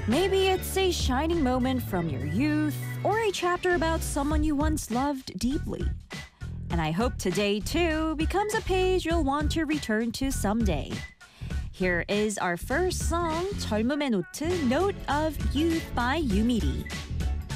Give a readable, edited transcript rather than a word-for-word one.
Maybe it's a shining moment from your youth or a chapter about someone you once loved deeply. And I hope today, too, becomes a page you'll want to return to someday. Here is our first song, 젊음의 노트, Note of Youth by Youmiri.